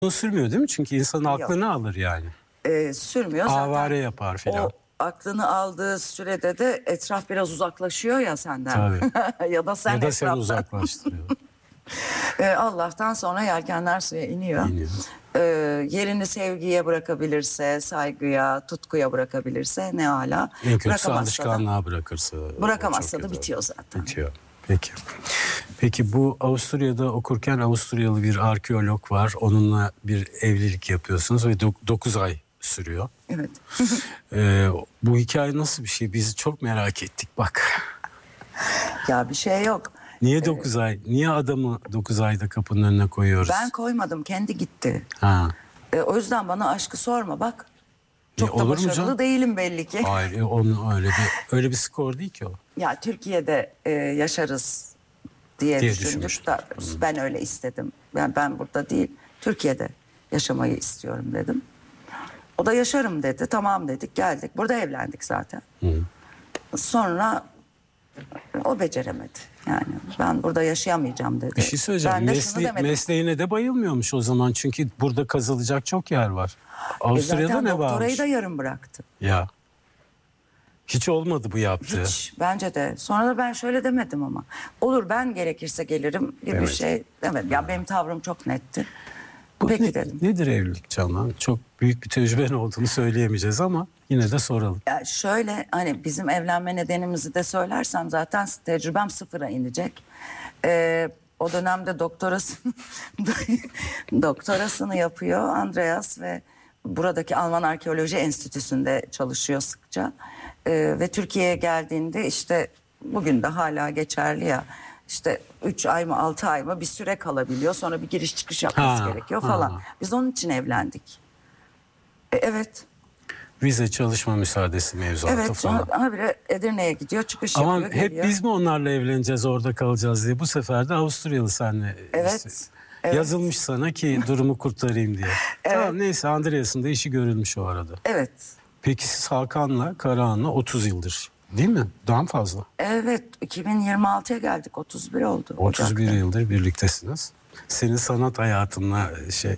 sürmüyor değil mi? Çünkü insanın aklını alır yani. Sürmüyor zaten. Avare yapar filan. O aklını aldığı sürede de etraf biraz uzaklaşıyor ya senden. Tabii. ya da sen seni uzaklaştırıyor. Allah'tan sonra yelkenler suya iniyor. Yerini sevgiye bırakabilirse, saygıya, tutkuya bırakabilirse ne hala. En kötüsü alışkanlığa bırakırsa. Bırakamazsa da bitiyor zaten. Bitiyor. Peki. Peki bu Avusturya'da okurken Avusturyalı bir arkeolog var. Onunla bir evlilik yapıyorsunuz ve 9 ay sürüyor. Evet. Bu hikaye nasıl bir şey? Biz çok merak ettik bak. Ya bir şey yok. Niye 9 ay? Niye adamı 9 ayda kapının önüne koyuyoruz? Ben koymadım, kendi gitti. Ha. O yüzden bana aşkı sorma bak. Çok da olur başarılı değilim belli ki. Hayır, onun öyle bir skor değil ki o. Ya Türkiye'de yaşarız diye düşündük. Ben öyle istedim. Yani ben burada değil, Türkiye'de yaşamayı istiyorum dedim. O da yaşarım dedi. Tamam dedik, geldik. Burada evlendik zaten. Sonra o beceremedi. Yani ben burada yaşayamayacağım dedi. Bir şey söyleyeceğim. Mesleğine de bayılmıyormuş o zaman. Çünkü burada kazılacak çok yer var. Avusturya'da zaten ne varmış? doktorayı da yarım bıraktı. Ya. Hiç olmadı bu yaptığı. Hiç, bence de. Sonra da ben şöyle demedim ama. Olur, ben gerekirse gelirim gibi bir şey demedim. Ya benim tavrım çok netti. Peki dedim. Nedir evlilik Canan? Çok büyük bir tecrüben olduğunu söyleyemeyeceğiz ama yine de soralım. Ya şöyle, hani bizim evlenme nedenimizi de söylersem zaten tecrübem sıfıra inecek. O dönemde doktorasını yapıyor Andreas ve buradaki Alman Arkeoloji Enstitüsü'nde çalışıyor sıkça. Ve Türkiye'ye geldiğinde işte bugün de hala geçerli ya. İşte 3 ay mı 6 ay mı bir süre kalabiliyor. Sonra bir giriş çıkış yapması gerekiyor falan. Biz onun için evlendik. Evet. Vize çalışma müsaadesi mevzuatı falan. Evet, ama biri Edirne'ye gidiyor, çıkış ama yapıyor, hep geliyor. biz mi onlarla evleneceğiz, orada kalacağız diye. Bu sefer de Avusturyalı seninle yazılmış sana ki durumu kurtarayım diye. Tamam, neyse, Andreas'ın da işi görülmüş o arada. Evet. Peki siz Hakan'la, Karahan'la 30 yıldır değil mi? Daha mı fazla? Evet, 2026'ya geldik, 31 oldu. 31 yıldır birliktesiniz. Senin sanat hayatınla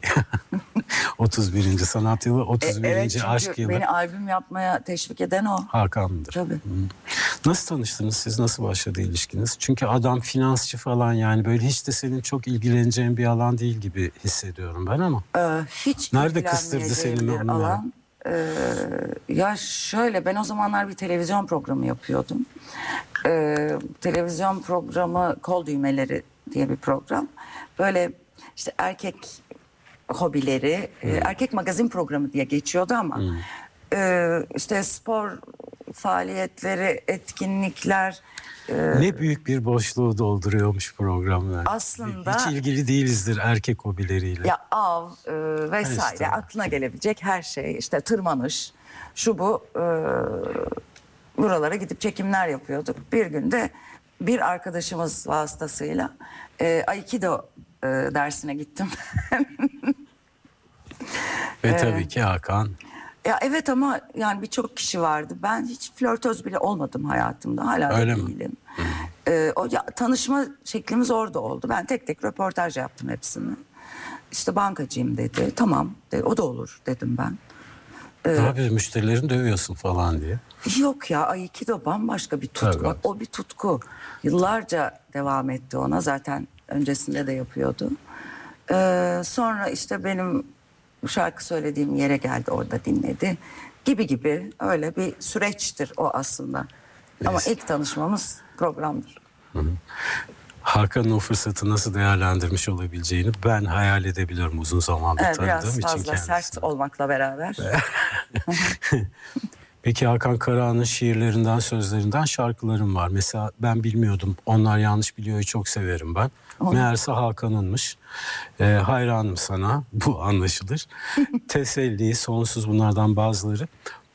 31. sanat yılı, 31. Evet, aşk yılı. Beni albüm yapmaya teşvik eden o. Hakan'dır. Tabii. Nasıl tanıştınız siz? Nasıl başladı ilişkiniz? Çünkü adam finansçı falan, yani böyle hiç de senin çok ilgileneceğin bir alan değil gibi hissediyorum ben ama. Hiç nerede kıstırdı seni bir alan? Ya şöyle, ben o zamanlar bir televizyon programı yapıyordum. Televizyon programı Kol Düğmeleri diye bir program. Böyle işte erkek hobileri, erkek magazin programı diye geçiyordu ama işte spor faaliyetleri, etkinlikler. Ne büyük bir boşluğu dolduruyormuş programlar. Aslında hiç ilgili değilizdir erkek hobileriyle. Ya av vesaire, işte aklına gelebilecek her şey, işte tırmanış, şu bu, buralara gidip çekimler yapıyorduk. Bir günde bir arkadaşımız vasıtasıyla Aikido dersine gittim. Ve tabii ki Hakan. Ya evet, ama yani birçok kişi vardı. Ben hiç flörtöz bile olmadım hayatımda. Hala da değilim. Tanışma şeklimiz orada oldu. Ben tek tek röportaj yaptım hepsini. İşte bankacıyım dedi. Tamam dedi, o da olur dedim ben. Ne yapıyorsun, müşterilerini dövüyorsun falan diye. Yok ya, Aikido bambaşka bir tutku. Tabii. Bak, o bir tutku. Yıllarca devam etti ona. Zaten öncesinde de yapıyordu. Sonra işte benim şarkı söylediğim yere geldi, orada dinledi. Gibi öyle bir süreçtir o aslında. Neyse. Ama ilk tanışmamız programdır. Hakan'ın o fırsatı nasıl değerlendirmiş olabileceğini ben hayal edebiliyorum, uzun zamandır tanıdığım için biraz kendisini. fazla sert olmakla beraber. Peki Hakan Karahan'ın şiirlerinden, sözlerinden şarkılarım var. Mesela ben bilmiyordum. Onlar Yanlış Biliyor'u çok severim ben. Meğerse Hakan'ınmış. Hayranım sana. Bu anlaşılır. Teselli, Sonsuz, bunlardan bazıları.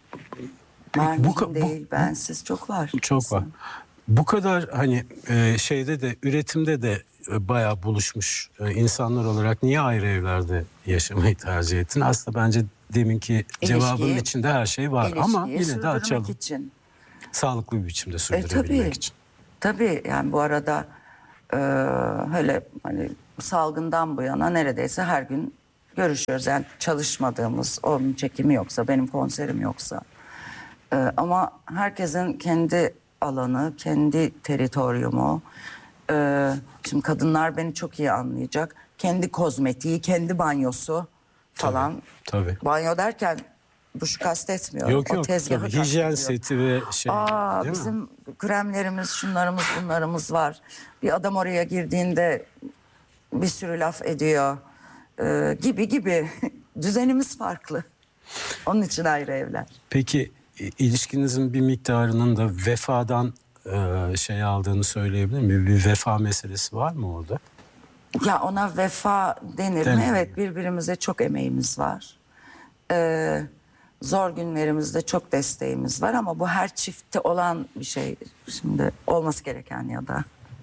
Bu değil, bensiz çok var. Çok var. Bu kadar hani şeyde de, üretimde de bayağı buluşmuş insanlar olarak niye ayrı evlerde yaşamayı tercih ettin? Aslında bence deminki cevabın içinde her şey var ama yine de açalım. Için. Sağlıklı bir biçimde sürdürebilmek için. Tabii, yani bu arada hele hani salgından bu yana neredeyse her gün görüşüyoruz. Yani çalışmadığımız, onun çekimi yoksa, benim konserim yoksa. Ama herkesin kendi alanı, kendi teritoryumu. Şimdi kadınlar beni çok iyi anlayacak. Kendi kozmetiği, kendi banyosu falan. Tabii. Banyo derken duşu kastetmiyorum. Yok O tezgahı tabii. Hijyen kastediyorum. seti ve şey değil mi? Bizim kremlerimiz, şunlarımız, bunlarımız var. Bir adam oraya girdiğinde bir sürü laf ediyor. Gibi. Düzenimiz farklı. Onun için ayrı evler. Peki ilişkinizin bir miktarının da vefadan şey aldığını söyleyebilir miyim? Bir vefa meselesi var mı orada? Ya ona vefa denir mi? Evet, birbirimize çok emeğimiz var. Zor günlerimizde çok desteğimiz var ama bu her çiftte olan bir şey. Şimdi olması gereken ya da.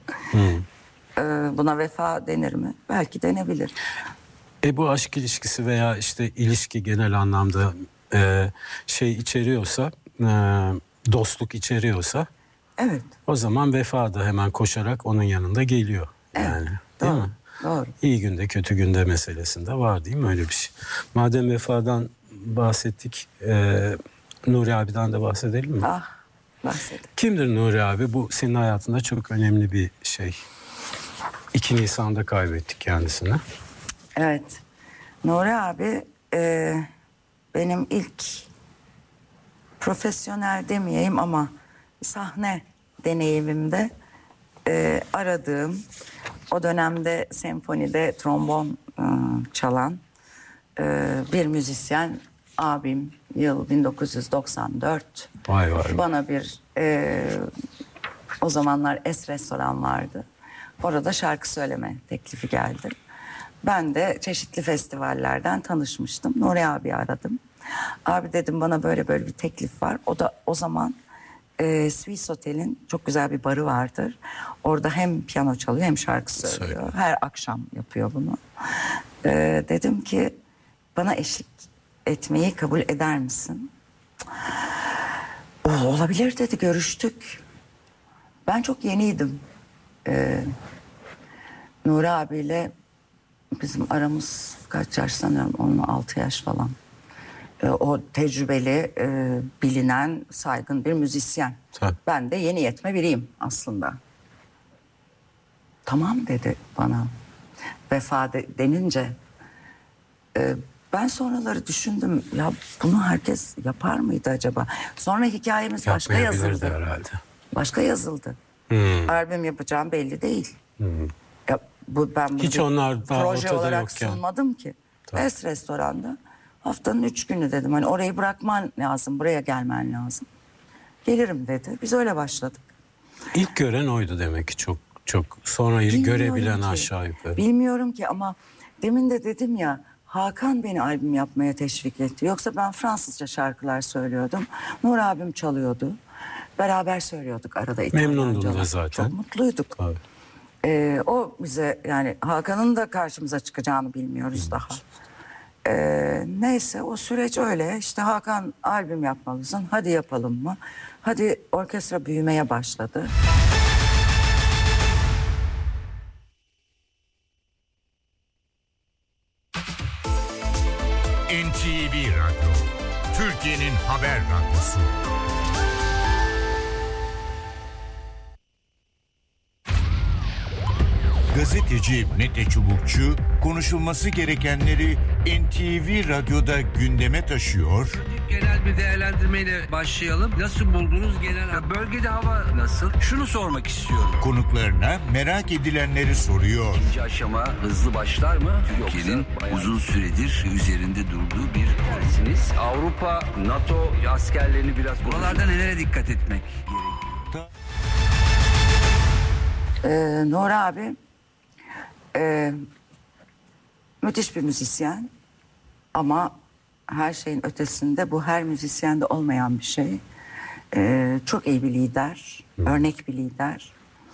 Buna vefa denir mi? Belki denebilir. Bu aşk ilişkisi veya işte ilişki genel anlamda şey içeriyorsa, dostluk içeriyorsa, evet, o zaman vefa da hemen koşarak onun yanında geliyor. Evet, Yani değil doğru, mi? Doğru. İyi günde kötü günde meselesinde var değil mi öyle bir şey? Madem vefadan bahsettik, Nuri abiden de bahsedelim mi? Bahsedelim. Kimdir Nuri abi? Bu senin hayatında çok önemli bir şey. 2 Nisan'da kaybettik kendisini. Evet. Nuri abi benim ilk profesyonel demeyeyim ama sahne deneyimimde aradığım, o dönemde senfonide trombon çalan bir müzisyen abim, yıl 1994. Vay. Bana bir o zamanlar Es Restoran vardı. Orada şarkı söyleme teklifi geldi. Ben de çeşitli festivallerden tanışmıştım. Nuri abi aradım. Abi dedim, bana böyle bir teklif var. O da o zaman Swiss Hotel'in çok güzel bir barı vardır. Orada hem piyano çalıyor hem şarkı söylüyor. Her akşam yapıyor bunu. Dedim ki, bana eşlik etmeyi kabul eder misin? Olabilir dedi, görüştük. Ben çok yeniydim. Nuri abiyle bizim aramız kaç yaş sanıyorum, onunla 6 yaş falan. O tecrübeli, bilinen, saygın bir müzisyen. Tabii. Ben de yeni yetme biriyim aslında. Tamam dedi bana. Vefa denince ben sonraları düşündüm, ya bunu herkes yapar mıydı acaba? Sonra hikayemiz başka yazıldı. Herhalde. Başka yazıldı. Albüm yapacağım belli değil. Ya ben bunu Hiç onlar daha proje ortada olarak yokken. sunmadım ki. Tabii. Es restoranda haftanın 3 günü dedim. Hani orayı bırakman lazım, buraya gelmen lazım. Gelirim dedi. Biz öyle başladık. İlk gören oydu demek ki, çok. Sonra görebilen aşağı yukarı. Bilmiyorum ki ama demin de dedim ya, Hakan beni albüm yapmaya teşvik etti. Yoksa ben Fransızca şarkılar söylüyordum. Nur abim çalıyordu. Beraber söylüyorduk arada İtalyanca. Memnundun da zaten. Çok mutluyduk. Tabii. O bize, yani Hakan'ın da karşımıza çıkacağını bilmiyoruz daha. Neyse, o süreç öyle. İşte Hakan, albüm yapmalısın. Hadi yapalım mı? Hadi, orkestra büyümeye başladı. NTV Radyo, Türkiye'nin haber radyosu. Gazeteci Mete Çubukçu konuşulması gerekenleri NTV Radyo'da gündeme taşıyor. Genel bir değerlendirmeyle başlayalım. Nasıl buldunuz genel? Bölgede hava nasıl? Şunu sormak istiyorum. Konuklarına merak edilenleri soruyor. İkinci aşama hızlı başlar mı? Türkiye'nin uzun süredir üzerinde durduğu bir dersiniz. Avrupa, NATO askerlerini biraz... Buralarda nelere dikkat etmek gerekiyor? Nuri abi müthiş bir müzisyen ama her şeyin ötesinde, bu her müzisyende olmayan bir şey. Çok iyi bir lider, örnek bir lider.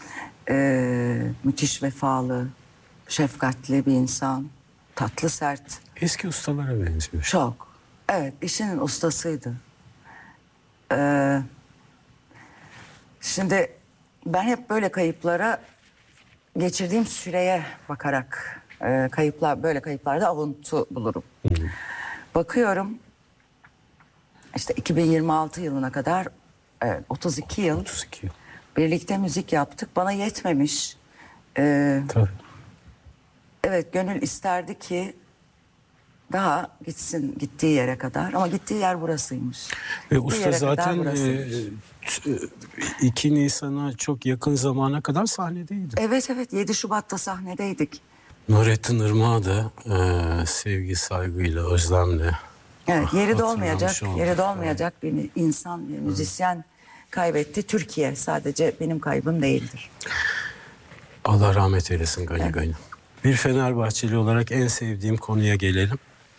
Müthiş vefalı, şefkatli bir insan, tatlı, sert. Eski ustalara benziyor. Çok. Evet, işinin ustasıydı. Şimdi ben hep böyle kayıplara geçirdiğim süreye bakarak Böyle kayıplarda avuntu bulurum. Bakıyorum işte 2026 yılına kadar 32 yıl birlikte müzik yaptık. Bana yetmemiş. Tabii. Evet, gönül isterdi ki daha gitsin gittiği yere kadar, ama gittiği yer burasıymış. Usta zaten 2 Nisan'a çok yakın zamana kadar sahnedeydi. Evet, 7 Şubat'ta sahnedeydik. Nurettin Irmak'ı da sevgi, saygıyla, özlemle Yeri hatırlamış olduk. yeri dolmayacak bir insan, bir müzisyen kaybetti Türkiye. Sadece benim kaybım değildir. Allah rahmet eylesin Gani Gani. Bir Fenerbahçeli olarak en sevdiğim konuya gelelim.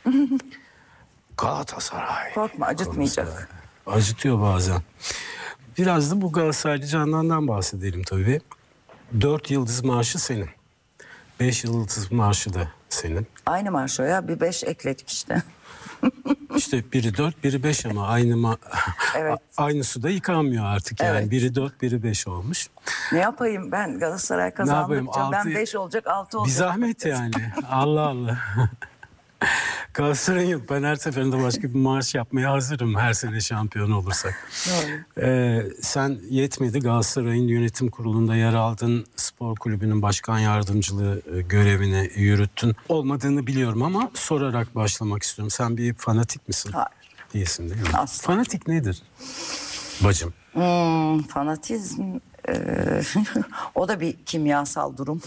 Galatasaray. Korkma, acıtmayacak. Galatasaray. Acıtıyor bazen. Biraz da bu Galatasaraylı Candan'dan bahsedelim tabii. 4 Yıldız Marşı senin. 5 Yıldız Marşı da senin. Aynı marş o ya, bir 5 ekledik işte. İşte biri 4, biri 5 ama aynı Evet. aynı suda yıkanmıyor artık yani. Evet. Biri 4, biri 5 olmuş. Ne yapayım ben, Galatasaray kazandıkça ben 5 olacak, 6 olacak. Bir zahmet yani. Allah Allah. Galatasaray'ın yok. Ben her seferinde başka bir marş yapmaya hazırım her sene şampiyon olursak. Sen yetmedi, Galatasaray'ın yönetim kurulunda yer aldın. Spor kulübünün başkan yardımcılığı görevini yürüttün. Olmadığını biliyorum ama sorarak başlamak istiyorum. Sen bir fanatik misin? Hayır. Değilsin değil mi? Asla. Fanatik nedir bacım? Fanatizm o da bir kimyasal durum.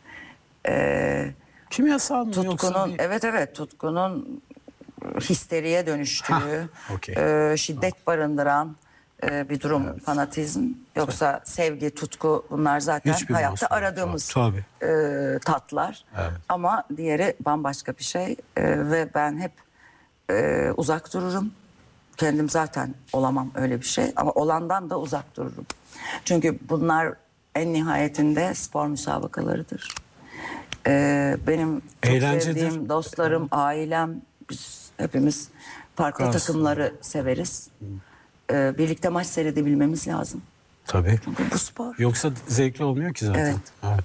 Kimyasal mı yoksa Tutkunun, evet, tutkunun histeriye dönüştüğü, okey. şiddet barındıran bir durum fanatizm. Yoksa sevgi, tutku, bunlar zaten Hiçbir hayatta masum. aradığımız Tabii. tatlar. Evet. Ama diğeri bambaşka bir şey ve ben hep uzak dururum. Kendim zaten olamam öyle bir şey, ama olandan da uzak dururum. Çünkü bunlar en nihayetinde spor müsabakalarıdır. Benim çok Eğlencedir. sevdiğim dostlarım, ailem, biz hepimiz farklı takımları severiz. Birlikte maç seyredebilmemiz lazım. Tabii. Çünkü bu spor. Yoksa zevkli olmuyor ki zaten. Evet.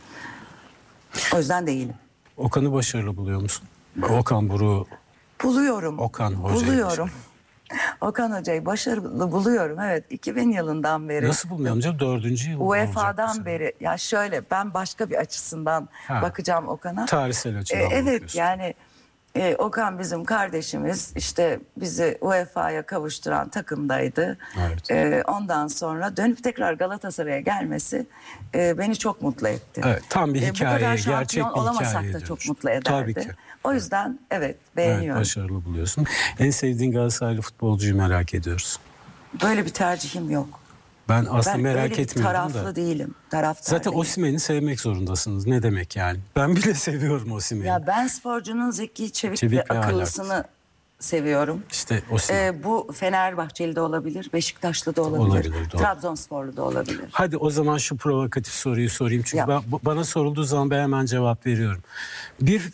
O yüzden değilim. Okan'ı başarılı buluyor musun? Okan Buruk'u. Buluyorum. Okan Hoca'yı Buluyorum. Okan Hoca'yı başarılı buluyorum. Evet, 2000 yılından beri. Nasıl bulmuyorum canım? 4. yıl olacak bu UEFA'dan sene. beri. Ya şöyle, ben başka bir açısından bakacağım Okan'a. Tarihsel açıdan Evet, bakıyorsun. yani Okan bizim kardeşimiz, işte bizi UEFA'ya kavuşturan takımdaydı. Evet. Ondan sonra dönüp tekrar Galatasaray'a gelmesi beni çok mutlu etti. Evet, tam bir Bu hikaye, kadar gerçek bir şampiyon olamasak hikayeye da çok dönüştü. mutlu ederdi. Tabii ki. O yüzden evet, Evet, beğeniyorum. başarılı buluyorsun. En sevdiğin Galatasaraylı futbolcuyu merak ediyoruz. Böyle bir tercihim yok. Ben aslında Ben merak öyle bir etmiyorum taraflı da. değilim. Taraftar Zaten değilim. Osimhen'i sevmek zorundasınız. Ne demek yani? Ben bile seviyorum Osimhen'i. Ya ben sporcunun zeki, çevik Çevik ve ve akıllısını seviyorum. İşte Osimhen. Bu Fenerbahçeli de olabilir, Beşiktaşlı da olabilir, Olabilir, doğru. Trabzonsporlu da olabilir. Hadi o zaman şu provokatif soruyu sorayım. Çünkü Yap. bana sorulduğu zaman ben hemen cevap veriyorum. Bir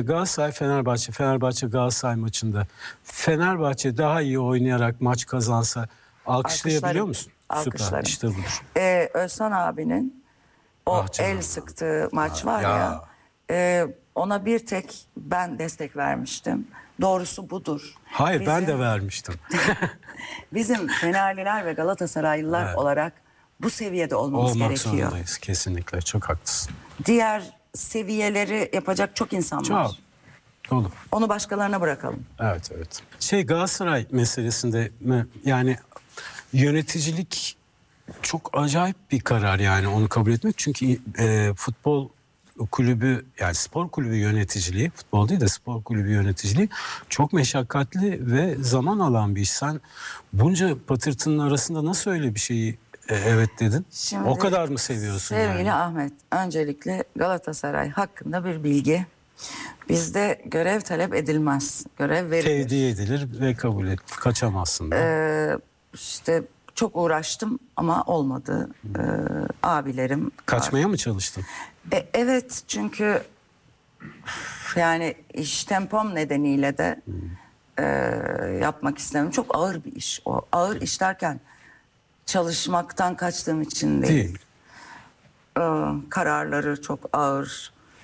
Fenerbahçe Galatasaray maçında Fenerbahçe daha iyi oynayarak maç kazansa alkışlayabiliyor musun? Süper, Alkışlarım. işte budur. Özhan abinin o Ah canım. el sıktığı maç var ya, ona bir tek ben destek vermiştim. Doğrusu budur. Hayır, ben de vermiştim. Bizim Fenerliler ve Galatasaraylılar Evet. olarak bu seviyede olmamız Olmak gerekiyor. zorundayız. Kesinlikle, çok haklısın. Diğer seviyeleri yapacak çok insan var. Çok. Dolu. Onu başkalarına bırakalım. Evet. Galatasaray meselesinde yani yöneticilik çok acayip bir karar, yani onu kabul etmek. Çünkü futbol kulübü, yani spor kulübü yöneticiliği, futbol değil de spor kulübü yöneticiliği çok meşakkatli ve zaman alan bir iş. Sen bunca patırtının arasında nasıl öyle bir şeyi evet dedin? Şimdi, o kadar mı seviyorsun sevgili yani? Ahmet, öncelikle Galatasaray hakkında bir bilgi. Bizde görev talep edilmez. Görev verilir. Tevdi edilir ve kabul et. Kaçamazsın da. İşte çok uğraştım ama olmadı. Abilerim. Kaçmaya mı çalıştın? Evet, çünkü yani iş tempom nedeniyle de yapmak istemiyorum. Çok ağır bir iş o. Ağır iş derken çalışmaktan kaçtığım için değil. Değil. Kararları çok ağır.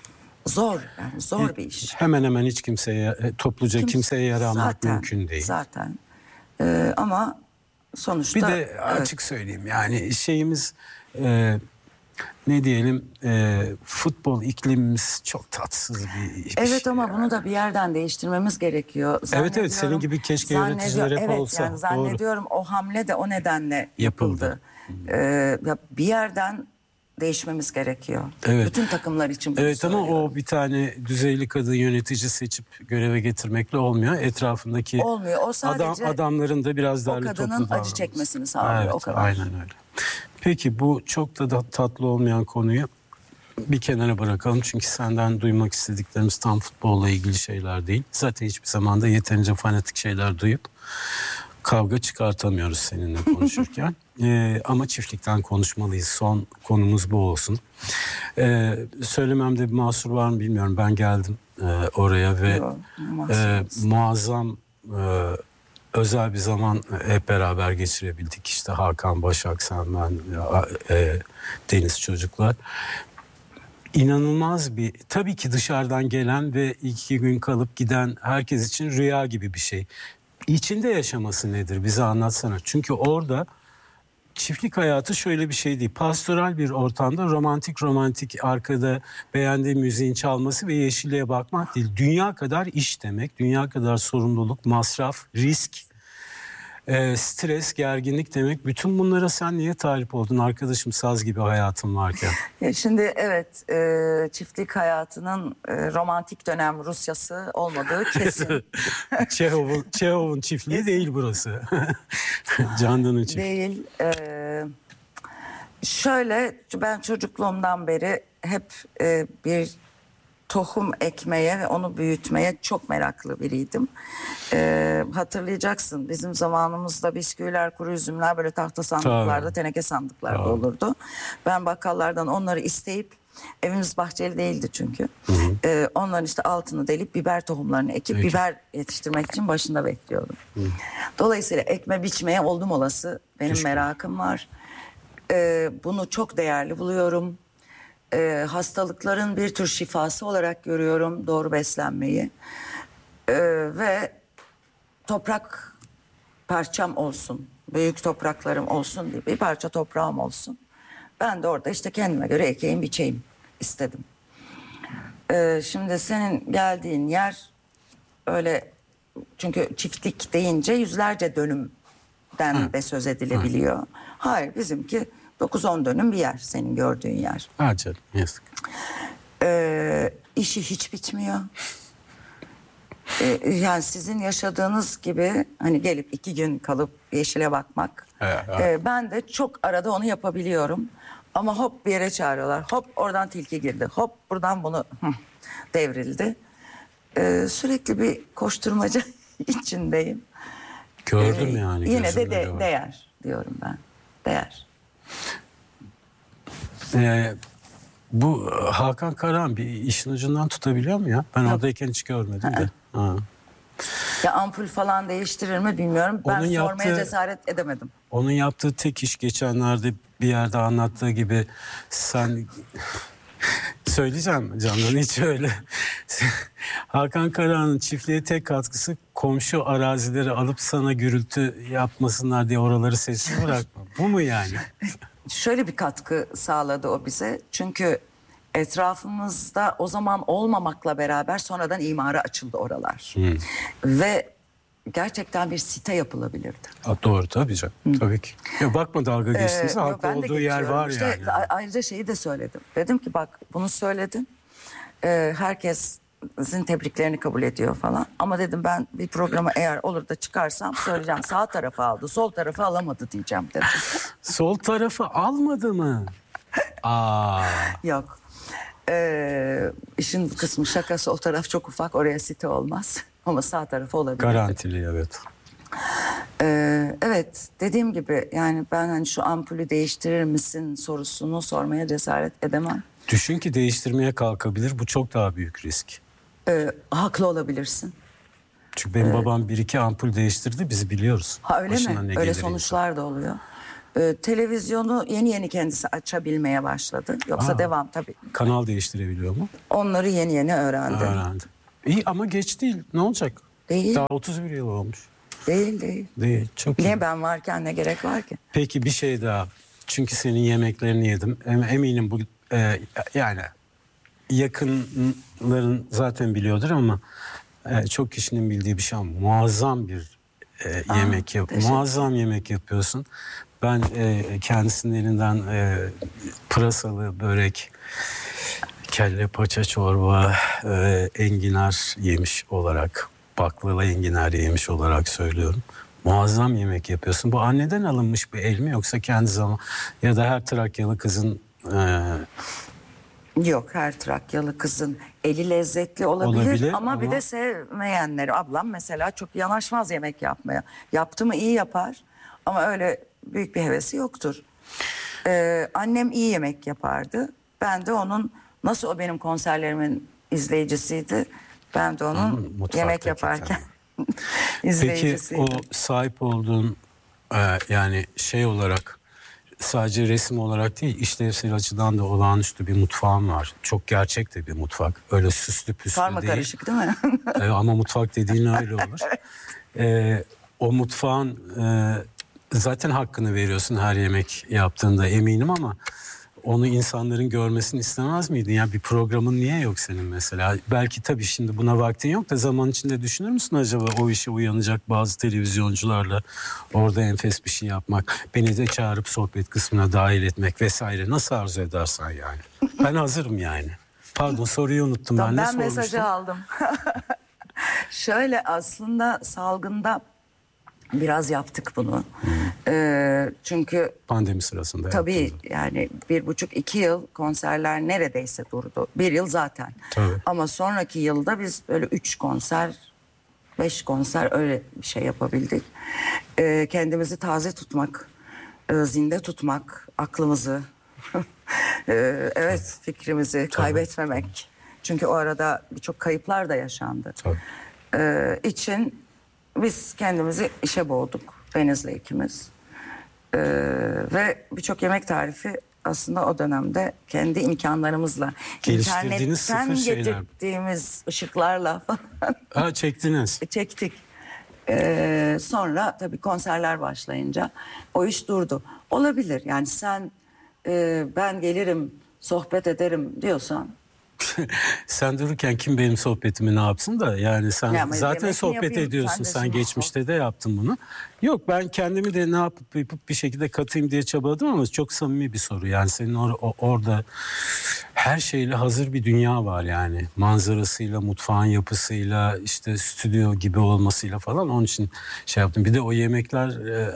zor, yani zor bir iş. Hemen hemen hiç topluca kimseye yaramak mümkün değil. Zaten. Ama sonuçta... Bir de açık söyleyeyim, yani şeyimiz... ne diyelim, futbol iklimimiz çok tatsız bir Evet ama bunu da bir yerden değiştirmemiz gerekiyor. Evet, senin gibi keşke yöneticiler hep olsa. Yani zannediyorum o hamle de o nedenle yapıldı. Bir yerden değişmemiz gerekiyor. Evet. Bütün takımlar için bunu Evet ama o bir tane düzeyli kadın yönetici seçip göreve getirmekle olmuyor. Etrafındaki olmuyor. O sadece adamların da biraz derli toplu davranması. O kadının acı çekmesini sağlıyor, evet, o kadar. Aynen öyle. Peki bu çok da tatlı olmayan konuyu bir kenara bırakalım. Çünkü senden duymak istediklerimiz tam futbolla ilgili şeyler değil. Zaten hiçbir zaman da yeterince fanatik şeyler duyup kavga çıkartamıyoruz seninle konuşurken. Ama çiftlikten konuşmalıyız. Son konumuz bu olsun. Söylememde bir mahsur var mı bilmiyorum. Ben geldim oraya ve muazzam özel bir zaman hep beraber geçirebildik. İşte Hakan, Başak, sen, ben, Deniz, çocuklar. İnanılmaz bir, tabii ki dışarıdan gelen ve 2 gün kalıp giden herkes için rüya gibi bir şey. İçinde yaşaması nedir? Bize anlatsana. Çünkü orada çiftlik hayatı şöyle bir şey değil. Pastoral bir ortamda romantik arkada beğendiği müziğin çalması ve yeşilliğe bakmak değil. Dünya kadar iş demek, dünya kadar sorumluluk, masraf, risk, stres, gerginlik demek. Bütün bunlara sen niye talip oldun arkadaşım, saz gibi hayatın varken? Şimdi evet, çiftlik hayatının romantik dönem Rusyası olmadığı kesin. Çehov'un çiftliği değil burası. Candan'ın çiftliği. Değil. Şöyle, ben çocukluğumdan beri hep bir tohum ekmeye ve onu büyütmeye çok meraklı biriydim. Hatırlayacaksın, bizim zamanımızda bisküviler, kuru üzümler böyle tahta sandıklarda, teneke sandıklarda olurdu. Ben bakkallardan onları isteyip, evimiz bahçeli değildi çünkü. Onların işte altını delip biber tohumlarını ekip biber yetiştirmek için başında bekliyordum. Dolayısıyla ekme biçmeye oldum olası benim merakım var. Bunu çok değerli buluyorum. Hastalıkların bir tür şifası olarak görüyorum doğru beslenmeyi. Ve toprak parçam olsun, büyük topraklarım olsun diye bir parça toprağım olsun. Ben de orada işte kendime göre ekeyim, biçeyim istedim. Şimdi senin geldiğin yer öyle, çünkü çiftlik deyince yüzlerce dönümden de söz edilebiliyor. Hayır, bizimki 9-10 dönüm bir yer, senin gördüğün yer. Canım, yazık. İşi hiç bitmiyor. Yani sizin yaşadığınız gibi hani gelip 2 gün kalıp yeşile bakmak. Ben de çok arada onu yapabiliyorum. Ama hop bir yere çağırıyorlar. Hop oradan tilki girdi. Hop buradan bunu devrildi. Sürekli bir koşturmaca içindeyim. Gördüm yani. Yine de değer diyorum ben. Değer. Bu Hakan Karahan bir işin ucundan tutabiliyor mu ya? Ben oradayken hiç görmedim de. Ya ampul falan değiştirir mi bilmiyorum. Ben sormaya cesaret edemedim. Onun yaptığı tek iş, geçenlerde bir yerde anlattığı gibi, sen söyleyeceğim Candan, hiç öyle. Hakan Karahan'ın çiftliğe tek katkısı komşu arazileri alıp sana gürültü yapmasınlar diye oraları sessiz bırakma. Bu mu yani? Şöyle bir katkı sağladı o bize. Çünkü etrafımızda o zaman olmamakla beraber sonradan imara açıldı oralar. Ve gerçekten bir site yapılabilirdi. Doğru tabii canım. Tabii ki. Ya bakma dalga geçtiğinizde haklı olduğu yer var işte yani. Ayrıca şeyi de söyledim. Dedim ki bak, bunu söyledin. Herkesin tebriklerini kabul ediyor falan. Ama dedim ben bir programa eğer olur da çıkarsam söyleyeceğim. Sağ tarafı aldı, sol tarafı alamadı diyeceğim dedim. Sol tarafı almadı mı? Yok. İşin kısmı şaka, sol taraf çok ufak, oraya site olmaz. Ama sağ tarafı olabilir. Garantili, evet. Evet, dediğim gibi yani ben hani şu ampulü değiştirir misin sorusunu sormaya cesaret edemem. Düşün ki değiştirmeye kalkabilir, bu çok daha büyük risk. Haklı olabilirsin. Çünkü benim babam 1-2 ampul değiştirdi, biz biliyoruz. Öyle mi? Öyle sonuçlar da oluyor. Televizyonu yeni kendisi açabilmeye başladı. Yoksa devam tabii. Kanal değiştirebiliyor mu? Onları yeni öğrendi. İyi ama geç değil. Ne olacak? Değil. Daha 31 yıl olmuş. Değil. Çok Niye iyi. ben varken ne gerek var ki? Peki bir şey daha. Çünkü senin yemeklerini yedim. Eminim bu yani yakınların zaten biliyordur ama çok kişinin bildiği bir şey ama muazzam bir yemek muazzam yemek yapıyorsun. Ben kendisinin elinden pırasalı börek, kelle paça çorba, enginar yemiş olarak, baklava enginar yemiş olarak söylüyorum. Muazzam yemek yapıyorsun. Bu anneden alınmış bir el mi yoksa kendi zaman ya da her Trakyalı kızın... Yok, her Trakyalı kızın eli lezzetli olabilir ama bir de sevmeyenleri. Ablam mesela çok yanaşmaz yemek yapmaya. Yaptı mı iyi yapar ama öyle büyük bir hevesi yoktur. Annem iyi yemek yapardı. Ben de onun, nasıl o benim konserlerimin izleyicisiydi, ben de onun yemek yaparken izleyicisiydim. Peki o sahip olduğun yani şey olarak, sadece resim olarak değil, işlevsel açıdan da olağanüstü bir mutfağım var. Çok gerçek de bir mutfak. Öyle süslü püslü karma değil. karışık değil mi? Ama mutfak dediğin öyle olur. O mutfağın zaten hakkını veriyorsun her yemek yaptığında eminim ama onu insanların görmesini istemez miydin? Yani bir programın niye yok senin mesela? Belki tabii şimdi buna vaktin yok da zaman içinde düşünür müsün acaba o işe uyanacak bazı televizyoncularla orada enfes bir şey yapmak, beni de çağırıp sohbet kısmına dahil etmek vesaire, nasıl arzu edersen yani. Ben hazırım yani. Pardon, soruyu unuttum ben. Ben mesajı aldım. Şöyle, aslında salgında biraz yaptık bunu. Çünkü pandemi sırasında tabii yaptınız. yani 1,5-2 yıl konserler neredeyse durdu. 1 yıl zaten. Tabii. Ama sonraki yılda biz böyle 3 konser, 5 konser öyle bir şey yapabildik. Kendimizi taze tutmak, zinde tutmak, aklımızı, evet, fikrimizi kaybetmemek. Çünkü o arada birçok kayıplar da yaşandı. İçin biz kendimizi işe boğduk, Deniz'le ikimiz. Ve birçok yemek tarifi aslında o dönemde kendi imkanlarımızla, internetten getirdiğimiz ışıklarla falan çektiniz. çektik. Sonra tabii konserler başlayınca o iş durdu. Olabilir yani, sen ben gelirim sohbet ederim diyorsan. Sen dururken kim benim sohbetimi ne yapsın da, yani sen Ya zaten sohbet ediyorsun, sen geçmişte de yaptın bunu. Yok, ben kendimi de ne yapıp bir şekilde katayım diye çabaladım ama çok samimi bir soru. Yani senin orada her şeyle hazır bir dünya var yani. Manzarasıyla, mutfağın yapısıyla, işte stüdyo gibi olmasıyla falan, onun için şey yaptım. Bir de o yemekler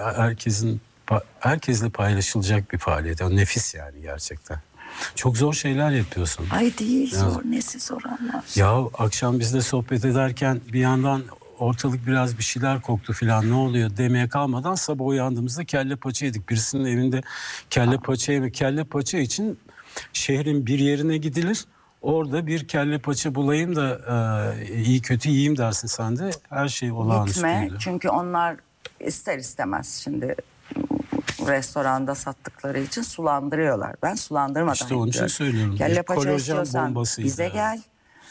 herkesle paylaşılacak bir faaliyet. O nefis yani gerçekten. Çok zor şeyler yapıyorsun. Ay değil ya, zor, nesi zor Allah. Ya akşam bizle sohbet ederken bir yandan ortalık biraz bir şeyler koktu filan, ne oluyor demeye kalmadan sabah uyandığımızda kelle paça yedik. Birisinin evinde kelle paça yemek. Kelle paça için şehrin bir yerine gidilir. Orada bir kelle paça bulayım da iyi kötü yiyeyim dersin, sen de her şey olağanüstüydü. Gitme, çünkü onlar ister istemez şimdi restoranda sattıkları için sulandırıyorlar. Ben sulandırmadan İşte onun için söylüyorum. Kelle paça istiyorsan bize gel.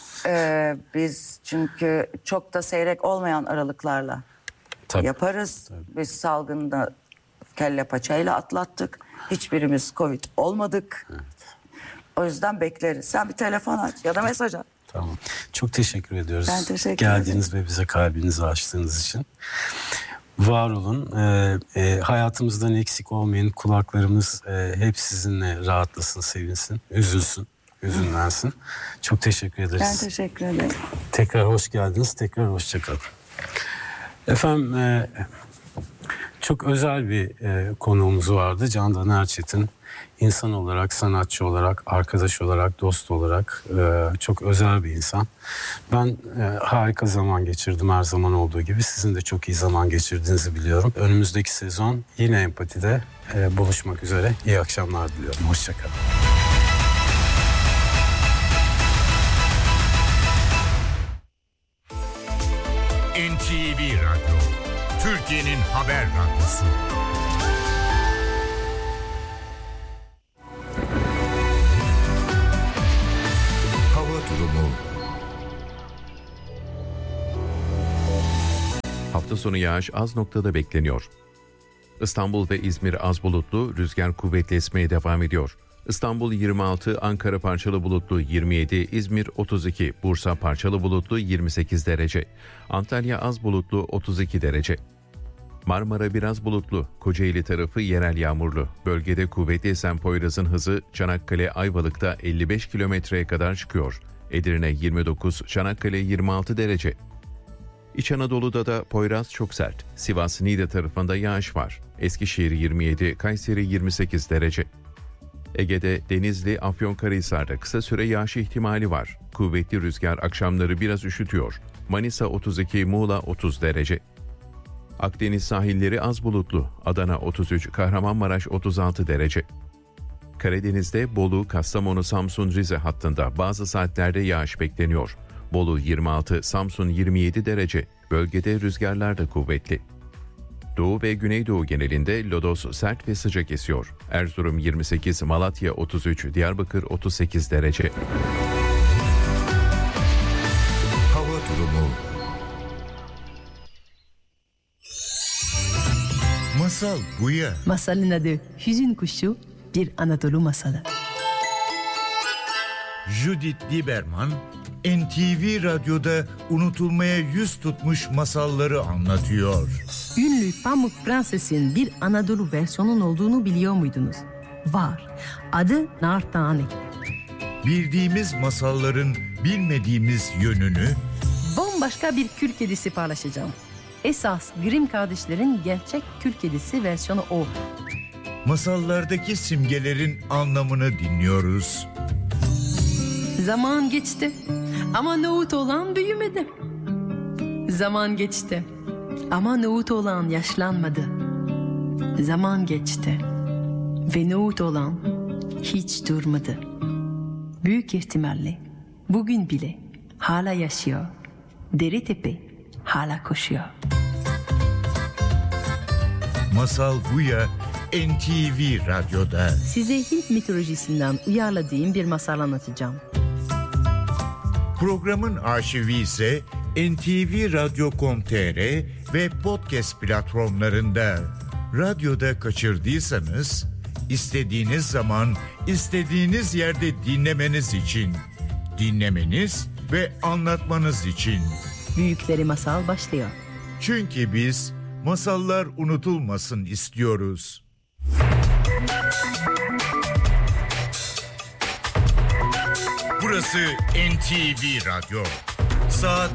Biz çünkü çok da seyrek olmayan aralıklarla yaparız. Tabii. Biz salgında kelle paçayla atlattık. Hiçbirimiz Covid olmadık. Evet. O yüzden bekleriz. Sen bir telefon aç ya da mesaj at. Tamam. Çok teşekkür ediyoruz. Ben teşekkür ederim. Geldiğiniz ve bize kalbinizi açtığınız için. Var olun. Hayatımızdan eksik olmayın. Kulaklarımız hep sizinle rahatlasın, sevinsin, üzülsün, hüzünlensin. Çok teşekkür ederiz. Ben teşekkür ederim. Tekrar hoş geldiniz. Tekrar hoşça kalın. Efendim, çok özel bir konuğumuz vardı. Candan Erçetin. İnsan olarak, sanatçı olarak, arkadaş olarak, dost olarak çok özel bir insan. Ben harika zaman geçirdim her zaman olduğu gibi. Sizin de çok iyi zaman geçirdiğinizi biliyorum. Önümüzdeki sezon yine Empati'de buluşmak üzere. İyi akşamlar diliyorum. Hoşça kalın. NTV Radyo, Türkiye'nin haber radyosu. Hafta sonu yağış az noktada bekleniyor. İstanbul ve İzmir az bulutlu, rüzgar kuvvetli esmeye devam ediyor. İstanbul 26, Ankara parçalı bulutlu 27, İzmir 32, Bursa parçalı bulutlu 28 derece. Antalya az bulutlu 32 derece. Marmara biraz bulutlu, Kocaeli tarafı yerel yağmurlu. Bölgede kuvvetli esen Poyraz'ın hızı Çanakkale Ayvalık'ta 55 kilometreye kadar çıkıyor. Edirne 29, Çanakkale 26 derece. İç Anadolu'da da Poyraz çok sert. Sivas Niğde tarafında yağış var. Eskişehir 27, Kayseri 28 derece. Ege'de Denizli, Afyonkarahisar'da kısa süre yağış ihtimali var. Kuvvetli rüzgar akşamları biraz üşütüyor. Manisa 32, Muğla 30 derece. Akdeniz sahilleri az bulutlu. Adana 33, Kahramanmaraş 36 derece. Karadeniz'de Bolu, Kastamonu, Samsun, Rize hattında bazı saatlerde yağış bekleniyor. Bolu 26, Samsun 27 derece. Bölgede rüzgarlar da kuvvetli. Doğu ve Güneydoğu genelinde lodos sert ve sıcak esiyor. Erzurum 28, Malatya 33, Diyarbakır 38 derece. Hava durumu. Masal Buya. Masalın adı Hüzün Kuşu, bir Anadolu masalı. Judith Lieberman, NTV Radyo'da unutulmaya yüz tutmuş masalları anlatıyor. Ünlü Pamuk Prenses'in bir Anadolu versiyonun olduğunu biliyor muydunuz? Var. Adı Nar Tane. Bildiğimiz masalların bilmediğimiz yönünü, Bambaşka bir kül kedisi paylaşacağım. Esas Grimm kardeşlerin gerçek kül kedisi versiyonu o. masallardaki simgelerin anlamını dinliyoruz. Zaman geçti ama nohut olan büyümedi. Zaman geçti ama nohut olan yaşlanmadı. Zaman geçti ve nohut olan hiç durmadı. Büyük ihtimalle bugün bile hala yaşıyor. Deritepe hala koşuyor. Masal Buya NTV Radyo'da. Size Hint mitolojisinden uyarladığım bir masal anlatacağım. Programın arşivi ise ntvradyo.com.tr ve podcast platformlarında. Radyoda kaçırdıysanız istediğiniz zaman, istediğiniz yerde dinlemeniz için, dinlemeniz ve anlatmanız için. Büyükleri Masal başlıyor. Çünkü biz masallar unutulmasın istiyoruz. Burası NTV Radyo. Saat